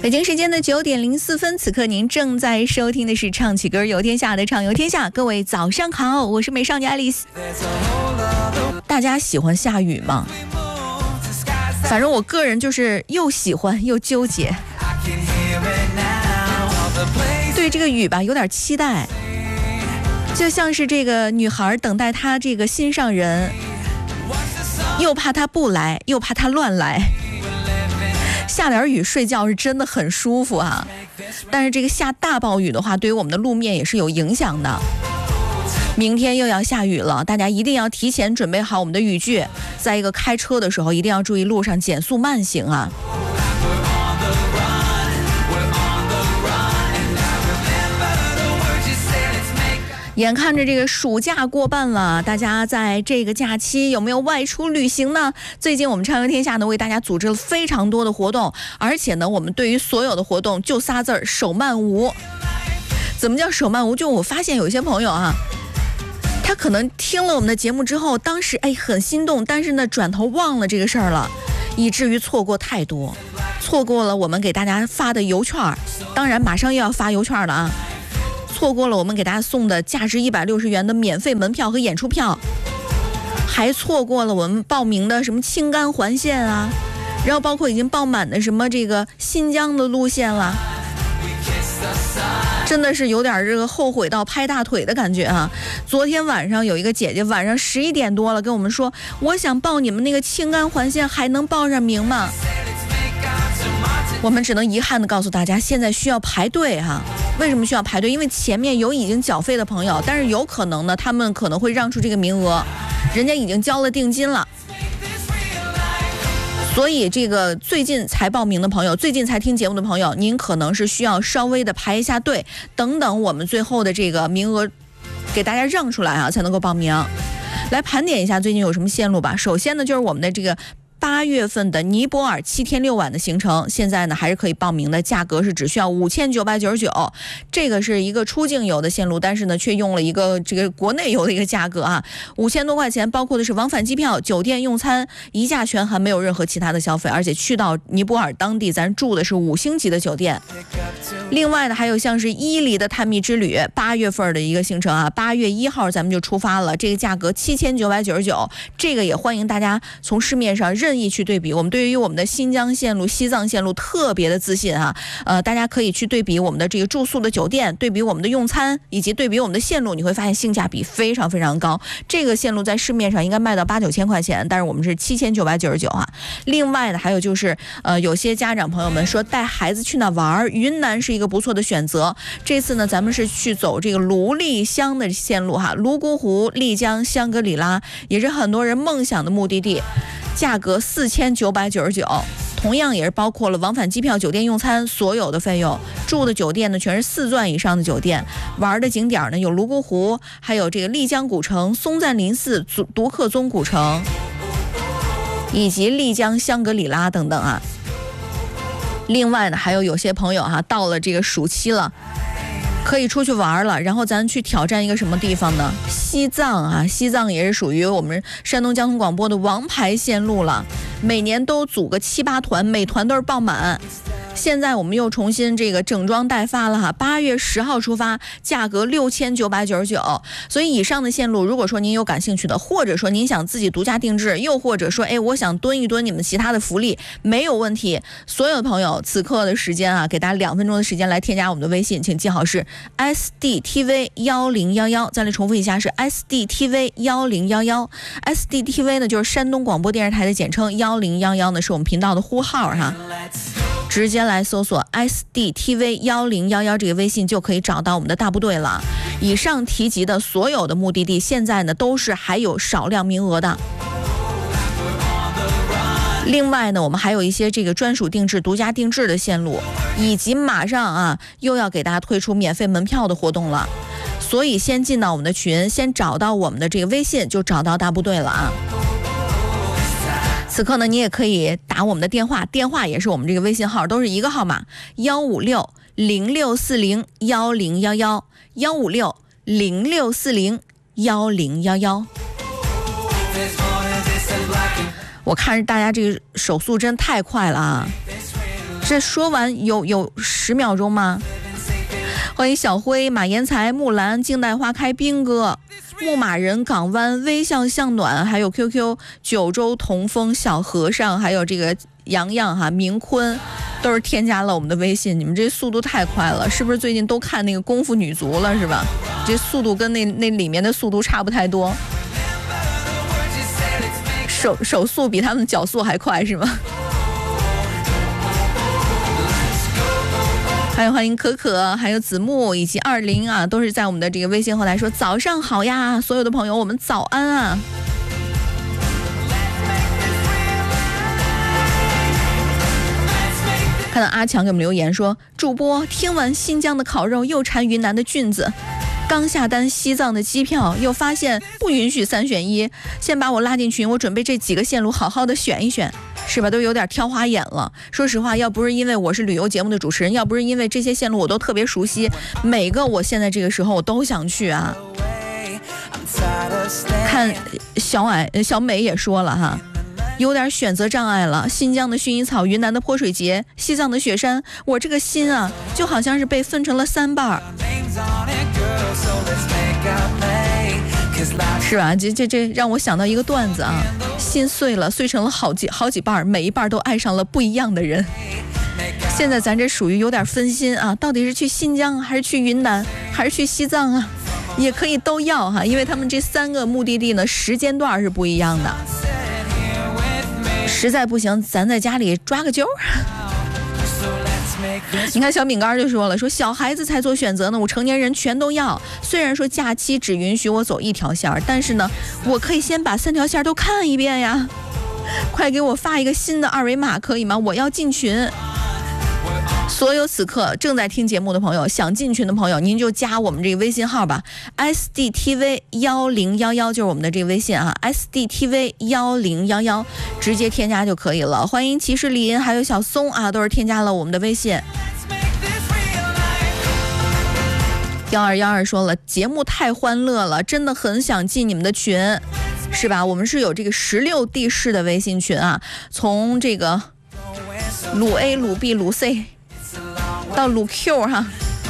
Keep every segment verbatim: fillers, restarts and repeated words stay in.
北京时间的九点零四分，此刻您正在收听的是唱起歌游天下的畅游天下。各位早上好，我是美少女爱丽丝。大家喜欢下雨吗？反正我个人就是又喜欢又纠结，对这个雨吧有点期待，就像是这个女孩等待她这个心上人，又怕她不来，又怕她乱来。下点雨睡觉是真的很舒服啊，但是这个下大暴雨的话，对于我们的路面也是有影响的。明天又要下雨了，大家一定要提前准备好我们的雨具，在一个开车的时候一定要注意路上减速慢行啊。眼看着这个暑假过半了，大家在这个假期有没有外出旅行呢？最近我们畅游天下呢为大家组织了非常多的活动，而且呢我们对于所有的活动就仨字儿：手慢无。怎么叫手慢无？就我发现有一些朋友啊，他可能听了我们的节目之后，当时哎很心动，但是呢转头忘了这个事儿了，以至于错过太多，错过了我们给大家发的邮券，当然马上又要发邮券了啊。错过了我们给大家送的价值一百六十元的免费门票和演出票，还错过了我们报名的什么青甘环线啊，然后包括已经报满的什么这个新疆的路线了，真的是有点这个后悔到拍大腿的感觉啊！昨天晚上有一个姐姐晚上十一点多了跟我们说，我想报你们那个青甘环线，还能报上名吗？我们只能遗憾的告诉大家，现在需要排队哈、啊。为什么需要排队？因为前面有已经缴费的朋友，但是有可能呢，他们可能会让出这个名额，人家已经交了定金了。所以这个最近才报名的朋友，最近才听节目的朋友，您可能是需要稍微的排一下队，等等我们最后的这个名额给大家让出来啊，才能够报名。来盘点一下最近有什么线路吧。首先呢，就是我们的这个八月份的尼泊尔七天六晚的行程，现在呢还是可以报名的，价格是只需要五千九百九十九。这个是一个出境游的线路，但是呢却用了一个这个国内游的一个价格啊，五千多块钱，包括的是往返机票、酒店用餐一价全含，没有任何其他的消费，而且去到尼泊尔当地，咱住的是五星级的酒店。另外呢，还有像是伊犁的探秘之旅，八月份的一个行程啊，八月一号咱们就出发了，这个价格七千九百九十九，这个也欢迎大家从市面上任意去对比。我们对于我们的新疆线路、西藏线路特别的自信啊，呃，大家可以去对比我们的这个住宿的酒店，对比我们的用餐，以及对比我们的线路，你会发现性价比非常非常高。这个线路在市面上应该卖到八九千块钱，但是我们是七千九百九十九啊。另外呢，还有就是呃，有些家长朋友们说带孩子去哪玩，云南是一个不错的选择。这次呢，咱们是去走这个卢丽香的线路哈，泸沽湖、丽江、香格里拉，也是很多人梦想的目的地。价格四千九百九十九，同样也是包括了往返机票、酒店用餐所有的费用。住的酒店呢全是四钻以上的酒店，玩的景点呢有泸沽湖，还有这个丽江古城、松赞林寺、独克宗古城，以及丽江香格里拉等等啊。另外呢，还有有些朋友哈、啊，到了这个暑期了，可以出去玩了，然后咱去挑战一个什么地方呢？西藏啊，西藏也是属于我们山东交通广播的王牌线路了，每年都组个七八团，每团都是爆满。现在我们又重新这个整装待发了哈，八月十号出发，价格六千九百九十九。所以以上的线路，如果说您有感兴趣的，或者说您想自己独家定制，又或者说哎，我想蹲一蹲你们其他的福利，没有问题。所有朋友，此刻的时间啊，给大家两分钟的时间来添加我们的微信，请记好是 S D T V 一零一一。再来重复一下是 S D T V 一零一一。S D T V 呢就是山东广播电视台的简称，一零一一呢是我们频道的呼号哈。直接来搜索 S D T V 一零一一 这个微信就可以找到我们的大部队了。以上提及的所有的目的地现在呢都是还有少量名额的。另外呢，我们还有一些这个专属定制、独家定制的线路，以及马上啊又要给大家推出免费门票的活动了。所以先进到我们的群，先找到我们的这个微信，就找到大部队了啊。此刻呢，你也可以打我们的电话，电话也是我们这个微信号，都是一个号码：幺五六零六四零幺零幺幺，幺五六零六四零幺零幺幺。我看着大家这个手速真太快了啊！ 这说完有有十秒钟吗？欢迎小辉、马延才、木兰、静待花开、兵哥、牧马人、港湾、微笑向暖，还有 Q Q 九州同风、小和尚，还有这个洋洋哈、明坤，都是添加了我们的微信。你们这速度太快了，是不是最近都看那个功夫女足了是吧？这速度跟那那里面的速度差不太多，手手速比他们脚速还快是吗？还有欢迎可可，还有子木以及二零啊，都是在我们的这个微信后台说早上好呀，所有的朋友我们早安啊。看到阿强给我们留言说，主播听完新疆的烤肉又馋云南的菌子，刚下单西藏的机票又发现不允许三选一，先把我拉进群，我准备这几个线路好好的选一选，是吧？都有点挑花眼了。说实话，要不是因为我是旅游节目的主持人，要不是因为这些线路我都特别熟悉，每个我现在这个时候我都想去啊。看小矮小美也说了哈，有点选择障碍了。新疆的薰衣草，云南的泼水节，西藏的雪山，我这个心啊，就好像是被分成了三半，是吧？这这这让我想到一个段子啊，心碎了，碎成了好几好几半，每一半都爱上了不一样的人。现在咱这属于有点分心啊，到底是去新疆还是去云南还是去西藏啊？也可以都要哈，因为他们这三个目的地呢，时间段是不一样的。实在不行，咱在家里抓个阄。你看小饼干就说了，说小孩子才做选择呢，我成年人全都要。虽然说假期只允许我走一条线，但是呢，我可以先把三条线都看一遍呀。快给我发一个新的二维码可以吗？我要进群。所有此刻正在听节目的朋友，想进群的朋友，您就加我们这个微信号吧 ，S D T V 一零一一就是我们的这个微信啊 ，S D T V 一零一一直接添加就可以了。欢迎骑士林还有小松啊，都是添加了我们的微信。幺二幺二说了，节目太欢乐了，真的很想进你们的群，是吧？我们是有这个十六地市的微信群啊，从这个鲁 A、鲁 B、鲁 C。到鲁 Q 哈，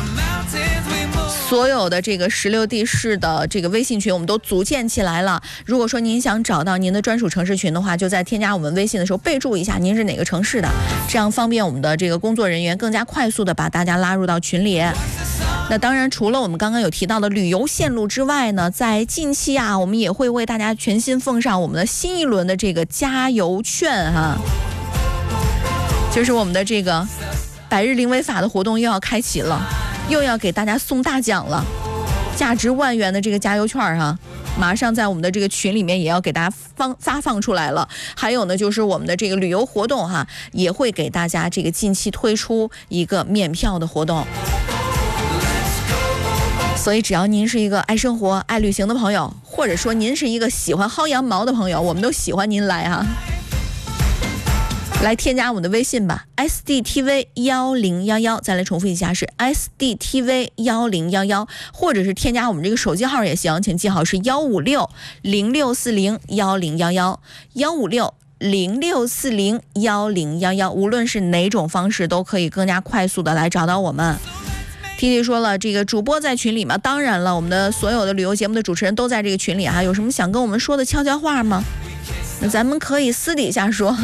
所有的这个十六地市的这个微信群我们都组建起来了。如果说您想找到您的专属城市群的话，就在添加我们微信的时候备注一下您是哪个城市的，这样方便我们的这个工作人员更加快速的把大家拉入到群里。那当然，除了我们刚刚有提到的旅游线路之外呢，在近期啊，我们也会为大家全新奉上我们的新一轮的这个加油券哈，就是我们的这个百日零违法的活动又要开启了，又要给大家送大奖了，价值万元的这个加油券哈、啊，马上在我们的这个群里面也要给大家放发放出来了。还有呢，就是我们的这个旅游活动哈，也会给大家这个近期推出一个免票的活动。所以只要您是一个爱生活、爱旅行的朋友，或者说您是一个喜欢薅羊毛的朋友，我们都喜欢您来啊。来添加我们的微信吧 ，S D T V 一零一一，再来重复一下是 S D T V 一零一一，或者是添加我们这个手机号也行，请记好是幺五六零六四零幺零幺幺，幺五六零六四零幺零幺幺，无论是哪种方式都可以更加快速的来找到我们。T T 说了，这个主播在群里吗？当然了，我们的所有的旅游节目的主持人都在这个群里啊，有什么想跟我们说的悄悄话吗？那咱们可以私底下说。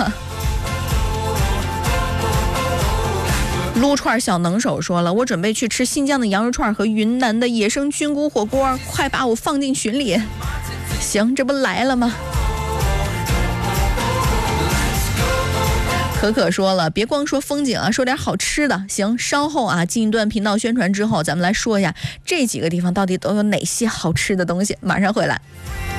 撸串小能手说了，我准备去吃新疆的羊肉串和云南的野生菌菇火锅，快把我放进群里。行，这不来了吗？可可说了，别光说风景啊，说点好吃的。行，稍后啊进一段频道宣传之后，咱们来说一下这几个地方到底都有哪些好吃的东西。马上回来。